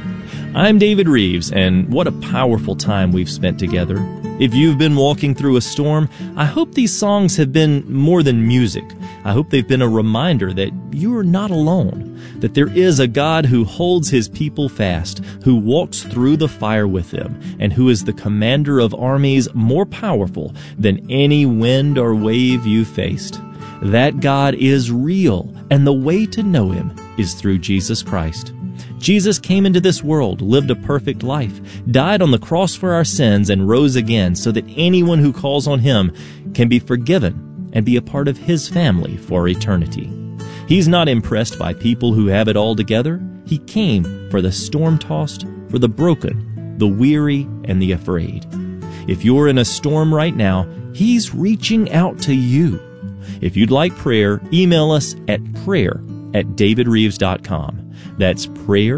I'm David Reeves, and what a powerful time we've spent together. If you've been walking through a storm, I hope these songs have been more than music. I hope they've been a reminder that you are not alone, that there is a God who holds His people fast, who walks through the fire with them, and who is the commander of armies more powerful than any wind or wave you've faced. That God is real, and the way to know Him is through Jesus Christ. Jesus came into this world, lived a perfect life, died on the cross for our sins, and rose again so that anyone who calls on Him can be forgiven and be a part of His family for eternity. He's not impressed by people who have it all together. He came for the storm-tossed, for the broken, the weary, and the afraid. If you're in a storm right now, He's reaching out to you. If you'd like prayer, email us at prayer@davidreeves.com. That's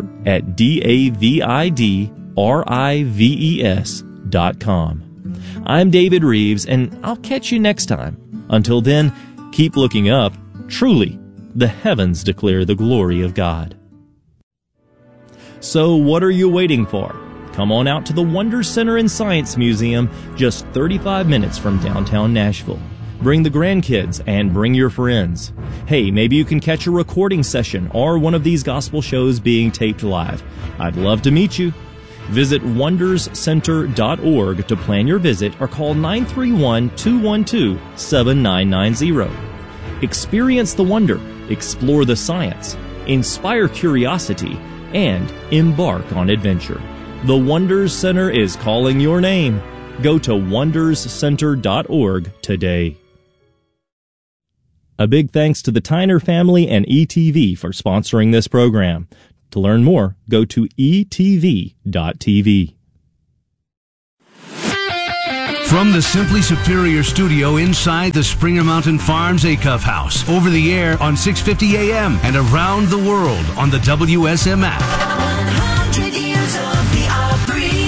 prayer@davidrives.com. I'm David Reeves, and I'll catch you next time. Until then, keep looking up. Truly, the heavens declare the glory of God. So what are you waiting for? Come on out to the Wonder Center and Science Museum, just 35 minutes from downtown Nashville. Bring the grandkids and bring your friends. Hey, maybe you can catch a recording session or one of these gospel shows being taped live. I'd love to meet you. Visit wonderscenter.org to plan your visit or call 931-212-7990. Experience the wonder, explore the science, inspire curiosity, and embark on adventure. The Wonders Center is calling your name. Go to wonderscenter.org today. A big thanks to the Tyner family and ETV for sponsoring this program. To learn more, go to etv.tv. From the Simply Superior studio inside the Springer Mountain Farms Acuff House, over the air on 650 AM and around the world on the WSM app. 100 years of the Opry,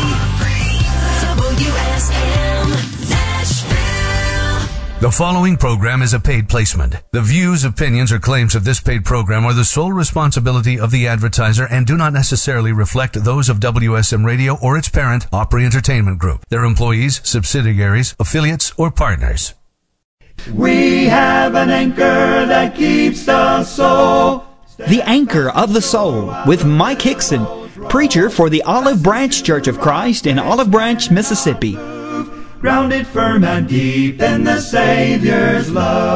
WSM, Nashville. The following program is a paid placement. The views, opinions, or claims of this paid program are the sole responsibility of the advertiser and do not necessarily reflect those of WSM Radio or its parent, Opry Entertainment Group, their employees, subsidiaries, affiliates, or partners. We have an anchor that keeps the soul. The Anchor of the Soul with Mike Hickson, preacher for the Olive Branch Church of Christ in Olive Branch, Mississippi. Grounded firm and deep in the Savior's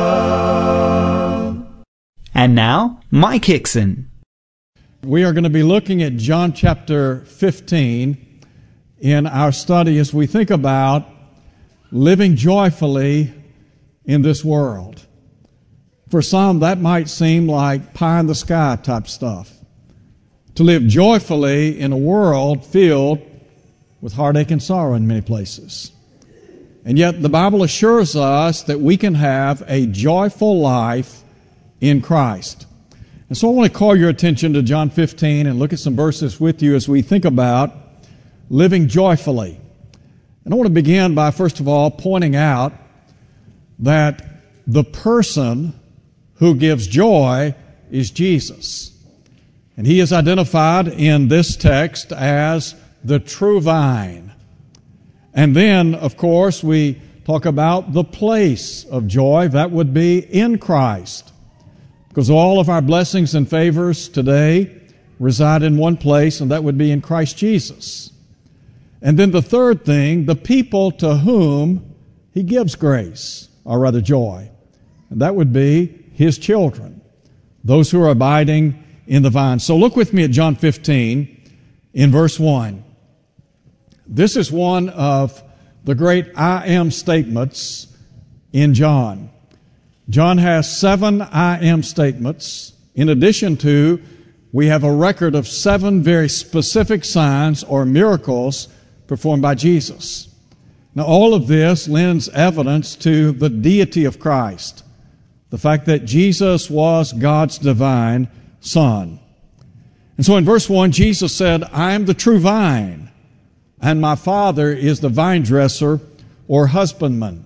love. And now, Mike Hickson. We are going to be looking at John chapter 15 in our study as we think about living joyfully in this world. For some, that might seem like pie in the sky type stuff. To live joyfully in a world filled with heartache and sorrow in many places. And yet the Bible assures us that we can have a joyful life in Christ. And so I want to call your attention to John 15 and look at some verses with you as we think about living joyfully. And I want to begin by, first of all, pointing out that the person who gives joy is Jesus. And He is identified in this text as the true vine. And then, of course, we talk about the place of joy. That would be in Christ. Because all of our blessings and favors today reside in one place, and that would be in Christ Jesus. And then the third thing, the people to whom He gives grace, or rather joy. And that would be His children, those who are abiding in the vine. So look with me at John 15 in verse 1. This is one of the great I am statements in John. John has 7 I am statements. In addition to, we have a record of 7 very specific signs or miracles performed by Jesus. Now, all of this lends evidence to the deity of Christ, the fact that Jesus was God's divine Son. And so in verse 1, Jesus said, I am the true vine, and my Father is the vine dresser or husbandman.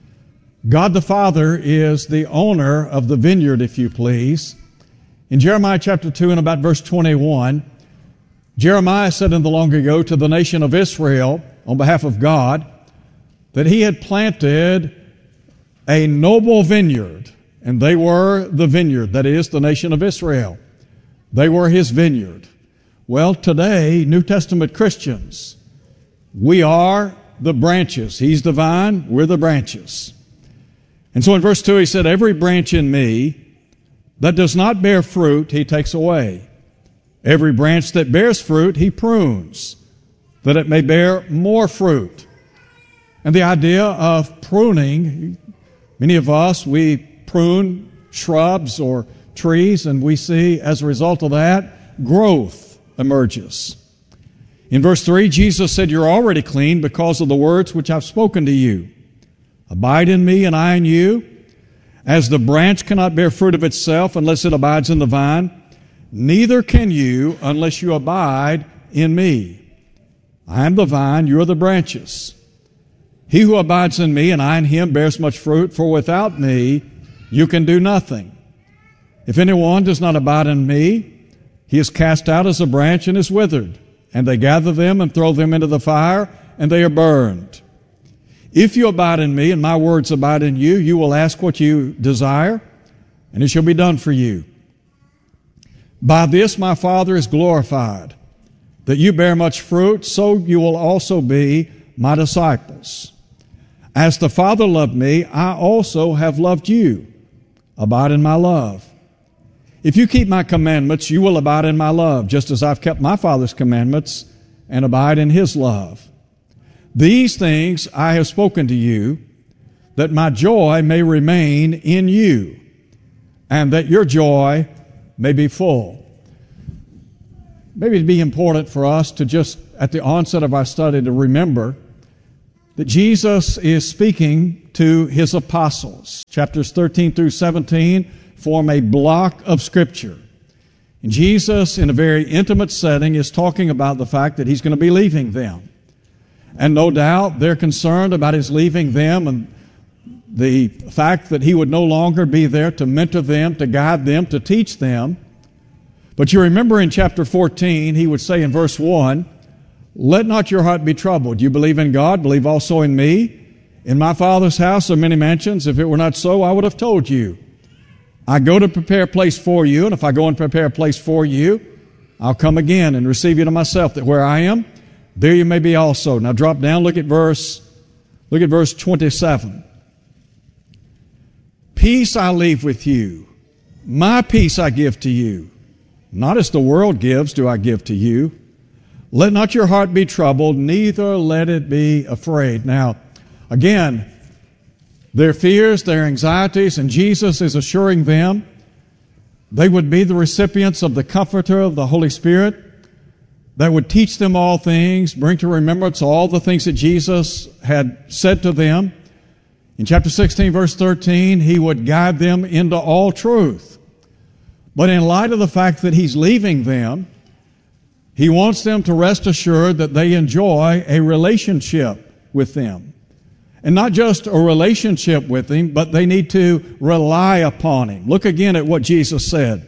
God the Father is the owner of the vineyard, if you please. In Jeremiah chapter 2 and about verse 21, Jeremiah said in the long ago to the nation of Israel on behalf of God that he had planted a noble vineyard, and they were the vineyard, that is, the nation of Israel. They were his vineyard. Well, today, New Testament Christians, we are the branches. He's the vine, we're the branches. And so in verse 2 he said, every branch in me that does not bear fruit, he takes away. Every branch that bears fruit, he prunes, that it may bear more fruit. And the idea of pruning, many of us, we prune shrubs or trees, and we see as a result of that, growth emerges. In verse 3, Jesus said, you're already clean because of the words which I've spoken to you. Abide in me and I in you. As the branch cannot bear fruit of itself unless it abides in the vine, neither can you unless you abide in me. I am the vine, you are the branches. He who abides in me and I in him bears much fruit, for without me you can do nothing. If anyone does not abide in me, he is cast out as a branch and is withered, and they gather them and throw them into the fire, and they are burned. If you abide in me and my words abide in you, you will ask what you desire, and it shall be done for you. By this my Father is glorified, that you bear much fruit, so you will also be my disciples. As the Father loved me, I also have loved you. Abide in my love. If you keep my commandments, you will abide in my love, just as I've kept my Father's commandments and abide in his love. These things I have spoken to you, that my joy may remain in you, and that your joy may be full. Maybe it'd be important for us to just, at the onset of our study, to remember that Jesus is speaking to his apostles. Chapters 13 through 17 form a block of Scripture. And Jesus, in a very intimate setting, is talking about the fact that he's going to be leaving them. And no doubt they're concerned about his leaving them and the fact that he would no longer be there to mentor them, to guide them, to teach them. But you remember in chapter 14, he would say in verse 1, let not your heart be troubled. You believe in God, believe also in me. In my Father's house are many mansions. If it were not so, I would have told you. I go to prepare a place for you, and if I go and prepare a place for you, I'll come again and receive you to myself, that where I am, there you may be also. Now drop down, look at verse 27. Peace I leave with you. My peace I give to you. Not as the world gives do I give to you. Let not your heart be troubled, neither let it be afraid. Now, again, their fears, their anxieties, and Jesus is assuring them they would be the recipients of the Comforter of the Holy Spirit that would teach them all things, bring to remembrance all the things that Jesus had said to them. In chapter 16, verse 13, he would guide them into all truth. But in light of the fact that he's leaving them, he wants them to rest assured that they enjoy a relationship with them. And not just a relationship with him, but they need to rely upon him. Look again at what Jesus said.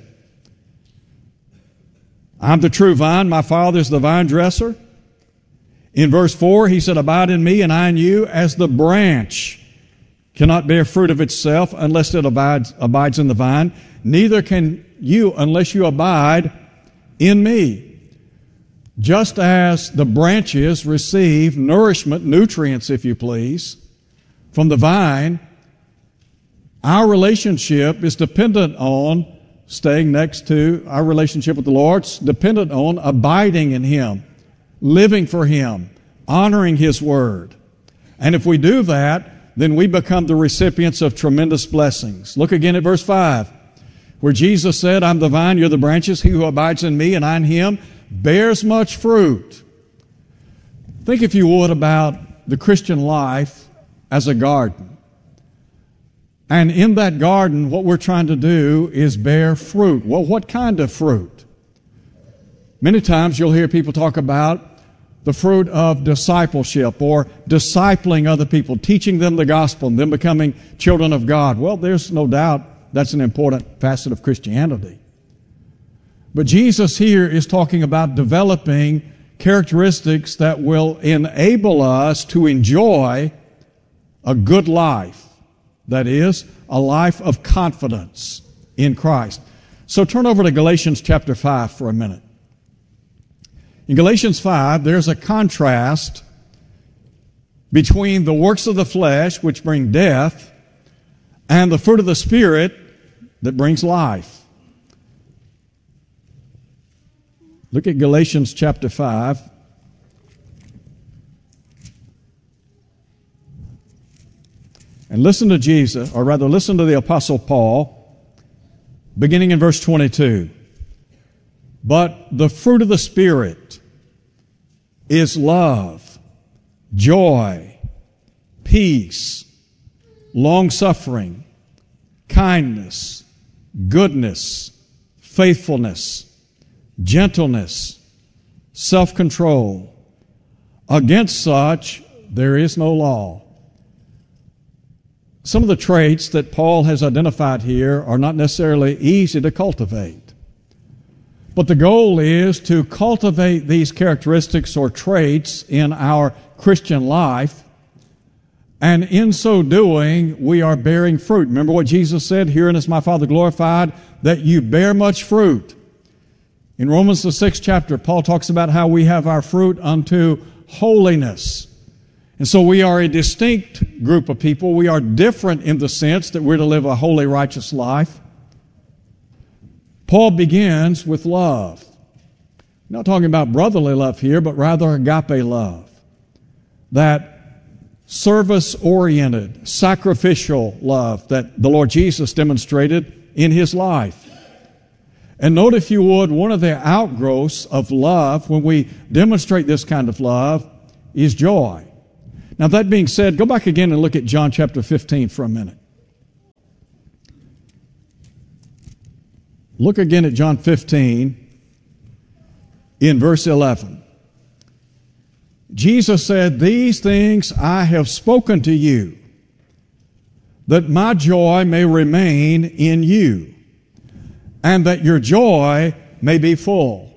I'm the true vine, my Father is the vine dresser. In verse 4, he said, abide in me and I in you, as the branch cannot bear fruit of itself unless it abides in the vine. Neither can you unless you abide in me. Just as the branches receive nourishment, nutrients, if you please, from the vine, our relationship is dependent on staying next to our relationship with the Lord. It's dependent on abiding in him, living for him, honoring his word. And if we do that, then we become the recipients of tremendous blessings. Look again at verse 5, where Jesus said, I'm the vine, you're the branches. He who abides in me and I in him bears much fruit. Think, if you would, about the Christian life as a garden. And in that garden, what we're trying to do is bear fruit. Well, what kind of fruit? Many times you'll hear people talk about the fruit of discipleship or discipling other people, teaching them the gospel and them becoming children of God. Well, there's no doubt that's an important facet of Christianity. But Jesus here is talking about developing characteristics that will enable us to enjoy a good life. That is, a life of confidence in Christ. So turn over to Galatians chapter 5 for a minute. In Galatians 5, there's a contrast between the works of the flesh, which bring death, and the fruit of the Spirit that brings life. Look at Galatians chapter 5. And listen to Jesus, or rather listen to the Apostle Paul, beginning in verse 22. But the fruit of the Spirit is love, joy, peace, long-suffering, kindness, goodness, faithfulness, gentleness, self-control. Against such there is no law. Some of the traits that Paul has identified here are not necessarily easy to cultivate. But the goal is to cultivate these characteristics or traits in our Christian life, and in so doing, we are bearing fruit. Remember what Jesus said, "Herein is my Father glorified, that you bear much fruit." In Romans the 6th chapter, Paul talks about how we have our fruit unto holiness. And so we are a distinct group of people. We are different in the sense that we're to live a holy, righteous life. Paul begins with love. Not talking about brotherly love here, but rather agape love. That service-oriented, sacrificial love that the Lord Jesus demonstrated in His life. And note, if you would, one of the outgrowths of love, when we demonstrate this kind of love, is joy. Now, that being said, go back again and look at John chapter 15 for a minute. Look again at John 15 in verse 11. Jesus said, "These things I have spoken to you, that my joy may remain in you, and that your joy may be full."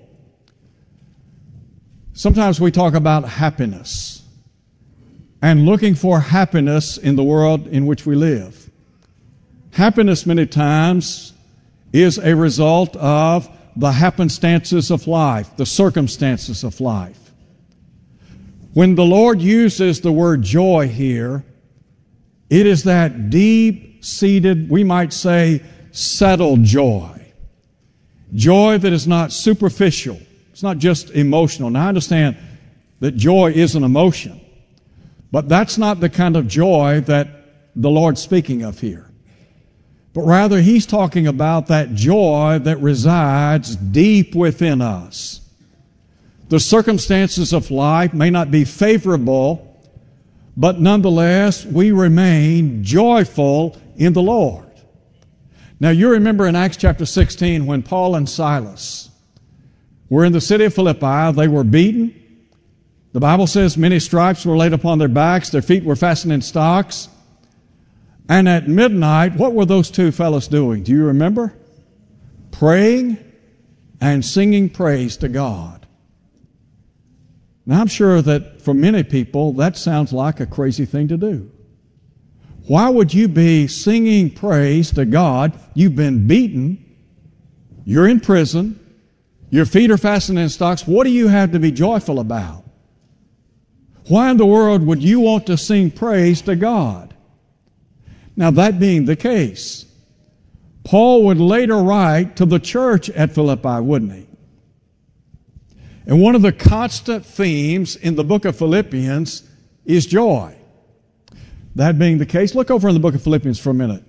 Sometimes we talk about happiness and looking for happiness in the world in which we live. Happiness many times is a result of the happenstances of life, the circumstances of life. When the Lord uses the word joy here, it is that deep-seated, we might say, settled joy. Joy that is not superficial. It's not just emotional. Now, I understand that joy is an emotion, but that's not the kind of joy that the Lord's speaking of here. But rather, He's talking about that joy that resides deep within us. The circumstances of life may not be favorable, but nonetheless, we remain joyful in the Lord. Now, you remember in Acts chapter 16 when Paul and Silas were in the city of Philippi, they were beaten. The Bible says many stripes were laid upon their backs, their feet were fastened in stocks. And at midnight, what were those two fellows doing? Do you remember? Praying and singing praise to God. Now, I'm sure that for many people, that sounds like a crazy thing to do. Why would you be singing praise to God? You've been beaten. You're in prison. Your feet are fastened in stocks. What do you have to be joyful about? Why in the world would you want to sing praise to God? Now, that being the case, Paul would later write to the church at Philippi, wouldn't he? And one of the constant themes in the book of Philippians is joy. That being the case, look over in the book of Philippians for a minute.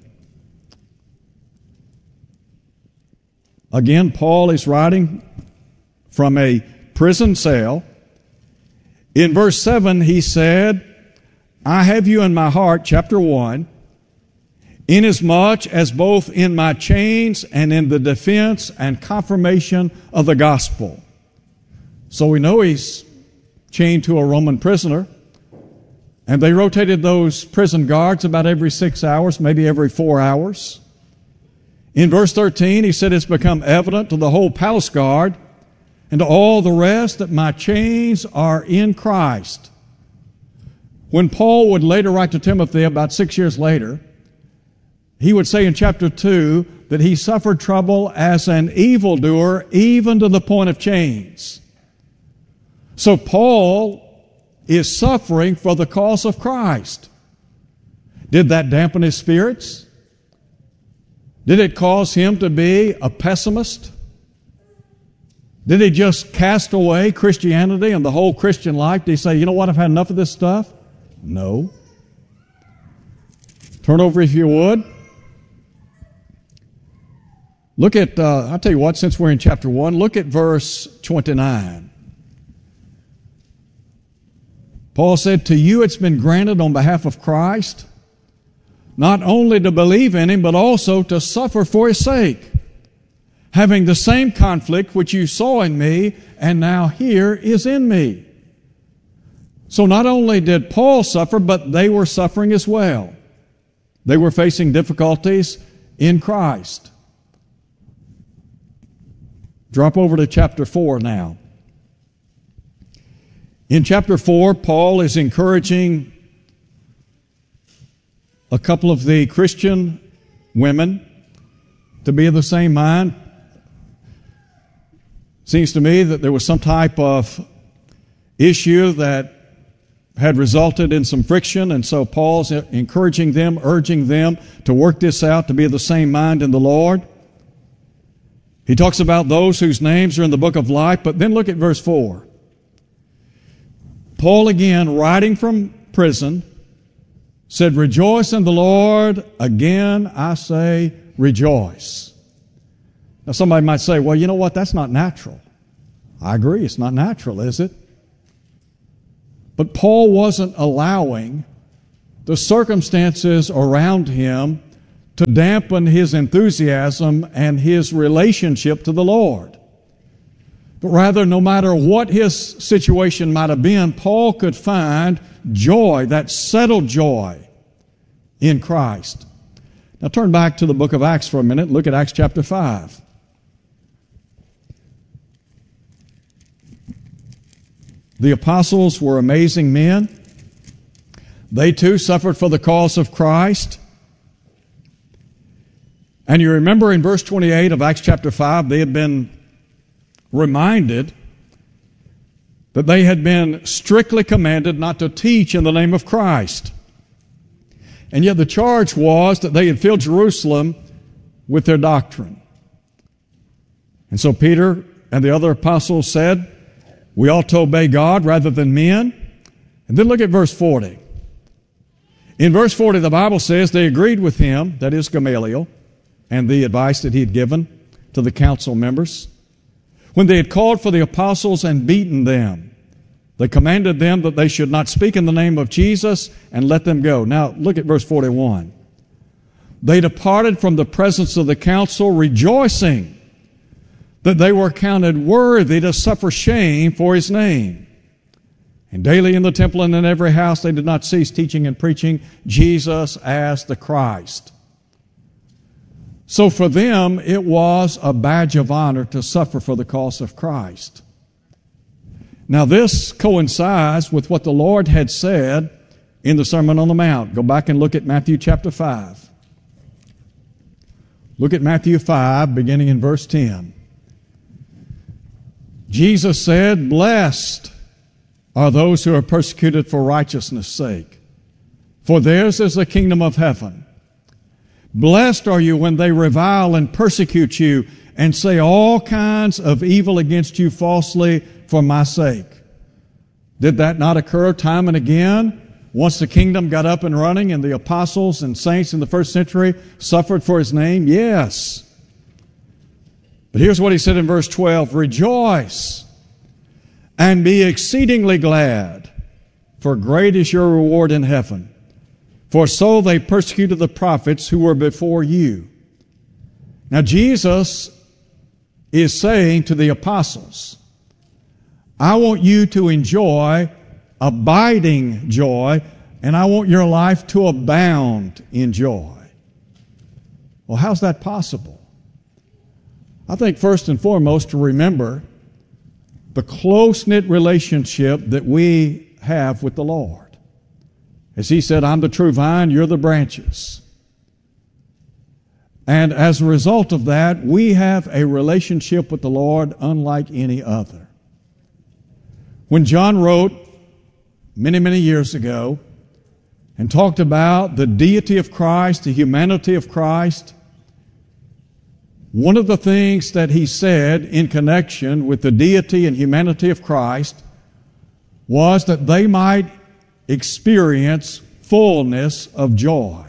Again, Paul is writing from a prison cell. In verse 7, he said, "I have you in my heart," chapter 1, "inasmuch as both in my chains and in the defense and confirmation of the gospel." So we know he's chained to a Roman prisoner, and they rotated those prison guards about every 6 hours, maybe every 4 hours. In verse 13, he said, it's become evident to the whole palace guard and to all the rest that my chains are in Christ. When Paul would later write to Timothy about 6 years later, he would say in chapter 2 that he suffered trouble as an evildoer, even to the point of chains. So Paul is suffering for the cause of Christ. Did that dampen his spirits? Did it cause him to be a pessimist? Did he just cast away Christianity and the whole Christian life? Did he say, you know what, I've had enough of this stuff? No. Turn over if you would. Look at, I'll tell you what, since we're in chapter 1, look at verse 29. Paul said, to you it's been granted on behalf of Christ, not only to believe in Him, but also to suffer for His sake, having the same conflict which you saw in me, and now here is in me. So not only did Paul suffer, but they were suffering as well. They were facing difficulties in Christ. Drop over to chapter 4 now. In chapter 4, Paul is encouraging a couple of the Christian women to be of the same mind. Seems to me that there was some type of issue that had resulted in some friction, and so Paul's encouraging them, urging them to work this out, to be of the same mind in the Lord. He talks about those whose names are in the book of life, but then look at verse 4. Paul again, writing from prison, said, rejoice in the Lord. Again, I say, rejoice. Now somebody might say, well, you know what? That's not natural. I agree. It's not natural, is it? But Paul wasn't allowing the circumstances around him to dampen his enthusiasm and his relationship to the Lord. But rather, no matter what his situation might have been, Paul could find joy, that settled joy in Christ. Now turn back to the book of Acts for a minute. Look at Acts chapter 5. The apostles were amazing men. They too suffered for the cause of Christ. And you remember in verse 28 of Acts chapter 5, they had been reminded that they had been strictly commanded not to teach in the name of Christ. And yet the charge was that they had filled Jerusalem with their doctrine. And so Peter and the other apostles said, we ought to obey God rather than men. And then look at verse 40. In verse 40, the Bible says they agreed with him, that is Gamaliel, and the advice that he had given to the council members. When they had called for the apostles and beaten them, they commanded them that they should not speak in the name of Jesus and let them go. Now, look at verse 41. They departed from the presence of the council rejoicing that they were counted worthy to suffer shame for His name. And daily in the temple and in every house they did not cease teaching and preaching Jesus as the Christ. So for them, it was a badge of honor to suffer for the cause of Christ. Now this coincides with what the Lord had said in the Sermon on the Mount. Go back and look at Matthew chapter 5. Look at Matthew 5, beginning in verse 10. Jesus said, blessed are those who are persecuted for righteousness' sake, for theirs is the kingdom of heaven. Blessed are you when they revile and persecute you and say all kinds of evil against you falsely for my sake. Did that not occur time and again? Once the kingdom got up and running and the apostles and saints in the first century suffered for His name? Yes. But here's what he said in verse 12, rejoice and be exceedingly glad, for great is your reward in heaven. For so they persecuted the prophets who were before you. Now Jesus is saying to the apostles, I want you to enjoy abiding joy, and I want your life to abound in joy. Well, how's that possible? I think first and foremost to remember the close-knit relationship that we have with the Lord. As He said, I'm the true vine, you're the branches. And as a result of that, we have a relationship with the Lord unlike any other. When John wrote many, many years ago and talked about the deity of Christ, the humanity of Christ, one of the things that he said in connection with the deity and humanity of Christ was that they might experience fullness of joy.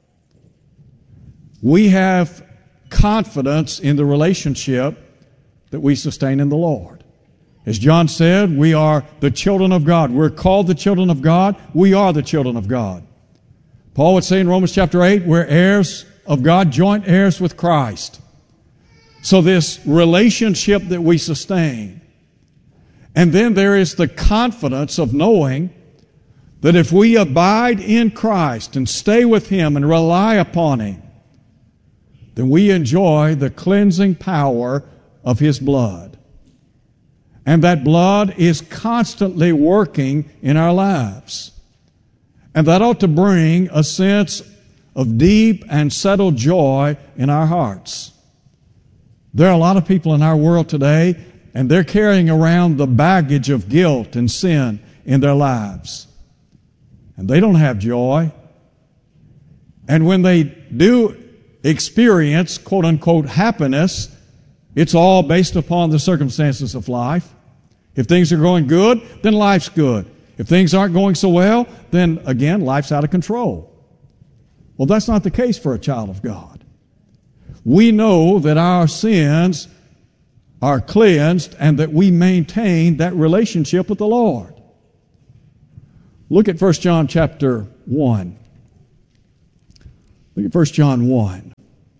We have confidence in the relationship that we sustain in the Lord. As John said, we are the children of God. We're called the children of God. We are the children of God. Paul would say in Romans chapter 8, we're heirs of God, joint heirs with Christ. So this relationship that we sustain. And then there is the confidence of knowing that if we abide in Christ and stay with Him and rely upon Him, then we enjoy the cleansing power of His blood. And that blood is constantly working in our lives. And that ought to bring a sense of deep and settled joy in our hearts. There are a lot of people in our world today, and they're carrying around the baggage of guilt and sin in their lives. And they don't have joy. And when they do experience, quote unquote, happiness, it's all based upon the circumstances of life. If things are going good, then life's good. If things aren't going so well, then again, life's out of control. Well, that's not the case for a child of God. We know that our sins are cleansed and that we maintain that relationship with the Lord. Look at 1 John chapter 1. Look at 1 John 1.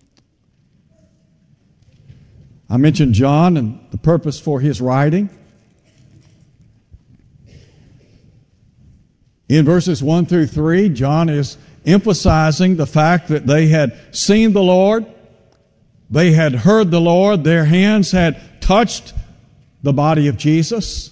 I mentioned John and the purpose for his writing. In verses 1 through 3, John is emphasizing the fact that they had seen the Lord, they had heard the Lord, their hands had touched the body of Jesus.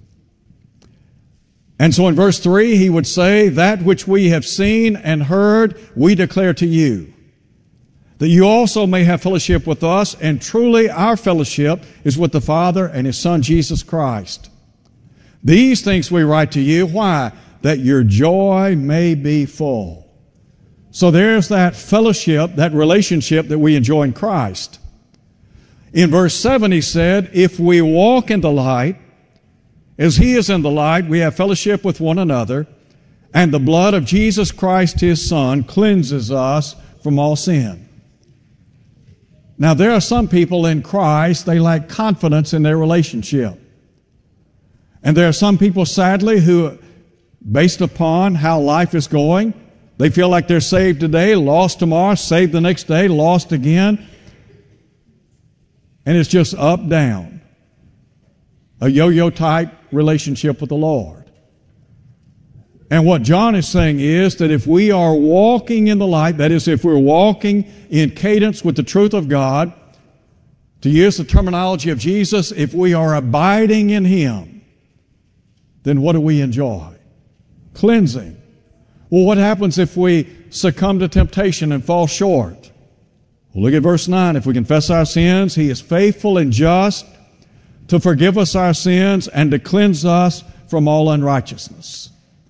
And so in verse 3, he would say, that which we have seen and heard, we declare to you, that you also may have fellowship with us, and truly our fellowship is with the Father and His Son, Jesus Christ. These things we write to you. Why? That your joy may be full. So there's that fellowship, that relationship that we enjoy in Christ. In verse 7 he said, if we walk in the light, as He is in the light, we have fellowship with one another, and the blood of Jesus Christ His Son cleanses us from all sin. Now there are some people in Christ, they lack confidence in their relationship. And there are some people, sadly, who, based upon how life is going, they feel like they're saved today, lost tomorrow, saved the next day, lost again. And it's just up, down. A yo-yo type relationship with the Lord. And what John is saying is that if we are walking in the light, that is, if we're walking in cadence with the truth of God, to use the terminology of Jesus, if we are abiding in Him, then what do we enjoy? Cleansing. Well, what happens if we succumb to temptation and fall short? Well, look at verse 9. If we confess our sins, He is faithful and just to forgive us our sins and to cleanse us from all unrighteousness.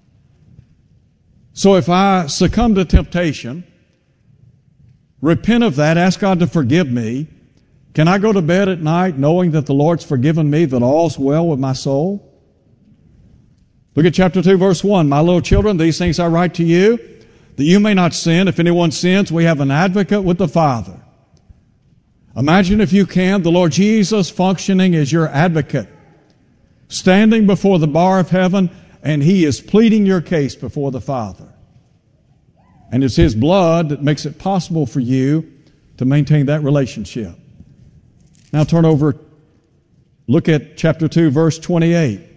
So if I succumb to temptation, repent of that, ask God to forgive me, can I go to bed at night knowing that the Lord's forgiven me, that all's well with my soul? Look at chapter 2, verse 1. My little children, these things I write to you, that you may not sin. If anyone sins, we have an advocate with the Father. Imagine, if you can, the Lord Jesus functioning as your advocate, standing before the bar of heaven, and He is pleading your case before the Father. And it's His blood that makes it possible for you to maintain that relationship. Now turn over, look at chapter 2, verse 28.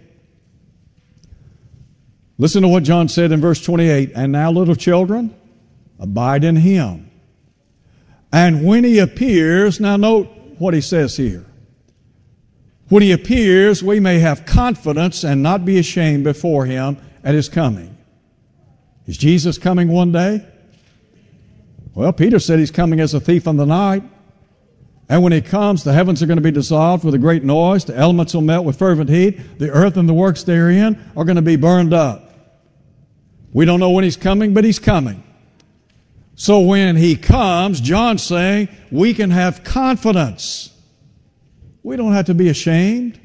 Listen to what John said in verse 28. And now, little children, abide in Him. And when He appears, now note what he says here. When he appears, we may have confidence and not be ashamed before him at his coming. Is Jesus coming one day? Well, Peter said he's coming as a thief in the night. And when he comes, the heavens are going to be dissolved with a great noise. The elements will melt with fervent heat. The earth and the works therein are going to be burned up. We don't know when he's coming, but he's coming. So when he comes, John's saying we can have confidence. We don't have to be ashamed.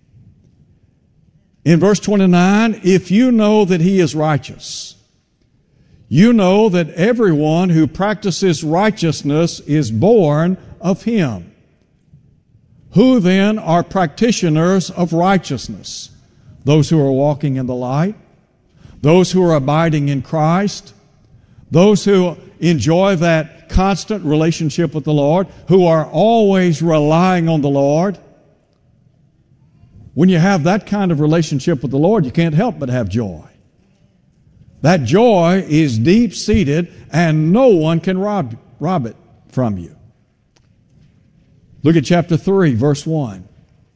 In verse 29, if you know that he is righteous, you know that everyone who practices righteousness is born of him. Who then are practitioners of righteousness? Those who are walking in the light, those who are abiding in Christ, those who enjoy that constant relationship with the Lord, who are always relying on the Lord. When you have that kind of relationship with the Lord, you can't help but have joy. That joy is deep-seated, and no one can rob it from you. Look at chapter 3, verse 1.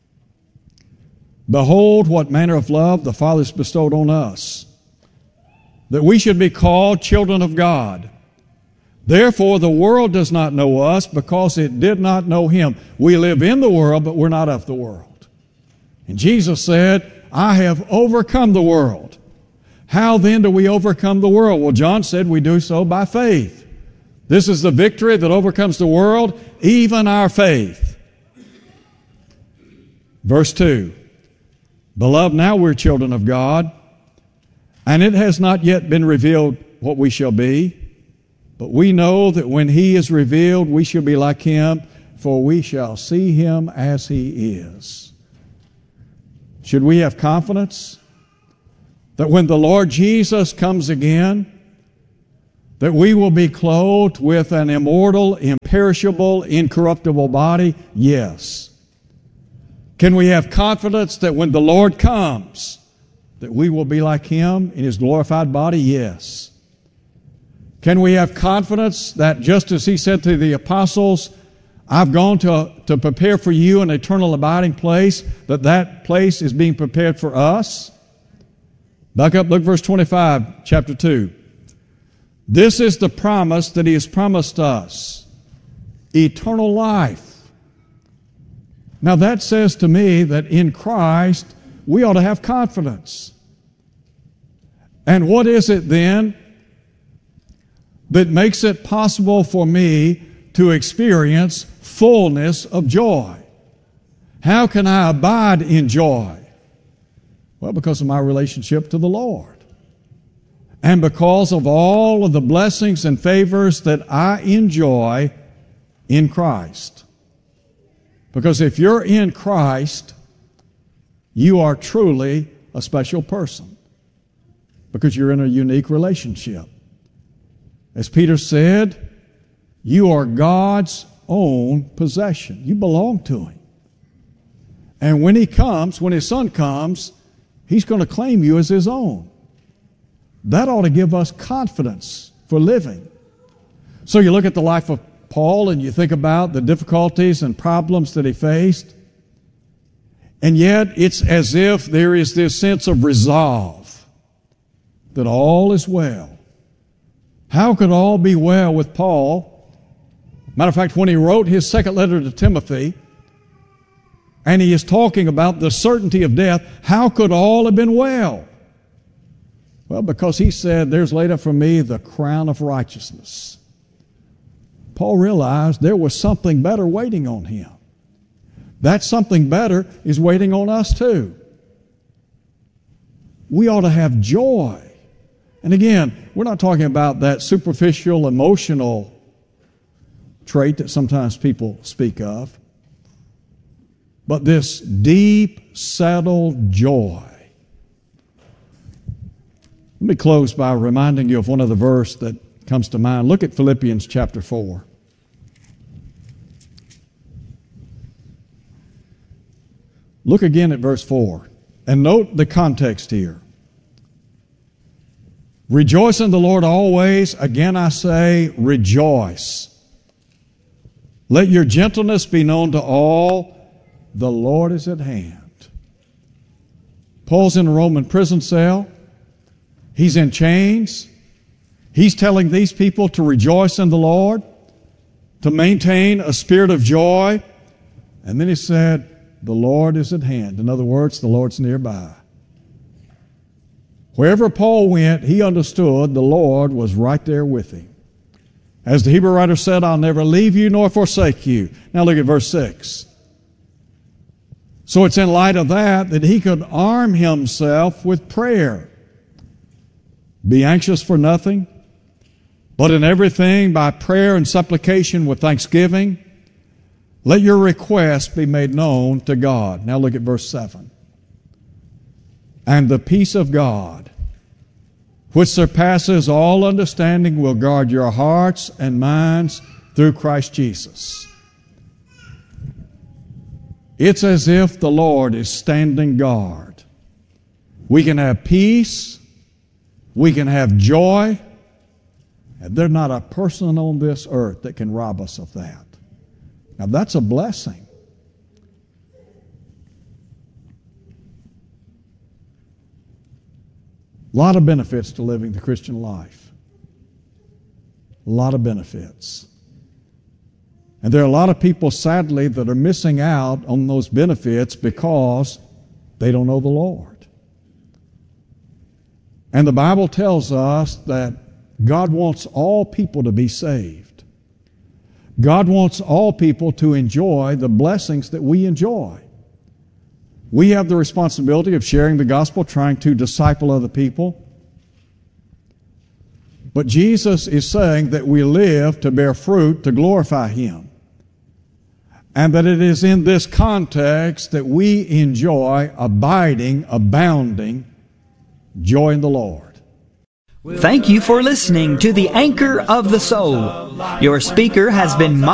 Behold, what manner of love the Father has bestowed on us, that we should be called children of God. Therefore, the world does not know us because it did not know him. We live in the world, but we're not of the world. And Jesus said, I have overcome the world. How then do we overcome the world? Well, John said we do so by faith. This is the victory that overcomes the world, even our faith. Verse 2. Beloved, now we're children of God, and it has not yet been revealed what we shall be. But we know that when he is revealed, we shall be like him, for we shall see him as he is. Should we have confidence that when the Lord Jesus comes again, that we will be clothed with an immortal, imperishable, incorruptible body? Yes. Can we have confidence that when the Lord comes, that we will be like him in his glorified body? Yes. Can we have confidence that just as he said to the apostles, I've gone to prepare for you an eternal abiding place, that place is being prepared for us? Back up, look verse 25, chapter 2. This is the promise that he has promised us, eternal life. Now that says to me that in Christ we ought to have confidence. And what is it then that makes it possible for me to experience fullness of joy? How can I abide in joy? Well, because of my relationship to the Lord. And because of all of the blessings and favors that I enjoy in Christ. Because if you're in Christ, you are truly a special person. Because you're in a unique relationship. As Peter said, you are God's own possession. You belong to him. And when he comes, when his Son comes, he's going to claim you as his own. That ought to give us confidence for living. So you look at the life of Paul and you think about the difficulties and problems that he faced. And yet it's as if there is this sense of resolve that all is well. How could all be well with Paul? Matter of fact, when he wrote his second letter to Timothy, and he is talking about the certainty of death, how could all have been well? Well, because he said, there's laid up for me the crown of righteousness. Paul realized there was something better waiting on him. That something better is waiting on us too. We ought to have joy. And again, we're not talking about that superficial emotional trait that sometimes people speak of, but this deep, settled joy. Let me close by reminding you of one of the verse that comes to mind. Look at Philippians chapter 4. Look again at verse 4 and note the context here. Rejoice in the Lord always. Again I say, rejoice. Let your gentleness be known to all. The Lord is at hand. Paul's in a Roman prison cell. He's in chains. He's telling these people to rejoice in the Lord, to maintain a spirit of joy. And then he said, the Lord is at hand. In other words, the Lord's nearby. Wherever Paul went, he understood the Lord was right there with him. As the Hebrew writer said, I'll never leave you nor forsake you. Now look at verse 6. So it's in light of that he could arm himself with prayer. Be anxious for nothing, but in everything by prayer and supplication with thanksgiving, let your requests be made known to God. Now look at verse 7. And the peace of God, which surpasses all understanding, will guard your hearts and minds through Christ Jesus. It's as if the Lord is standing guard. We can have peace, we can have joy, and there's not a person on this earth that can rob us of that. Now that's a blessing. A lot of benefits to living the Christian life. A lot of benefits. And there are a lot of people, sadly, that are missing out on those benefits because they don't know the Lord. And the Bible tells us that God wants all people to be saved. God wants all people to enjoy the blessings that we enjoy. We have the responsibility of sharing the gospel, trying to disciple other people. But Jesus is saying that we live to bear fruit, to glorify Him. And that it is in this context that we enjoy abiding, abounding joy in the Lord. Thank you for listening to the Anchor of the Soul. Your speaker has been Mike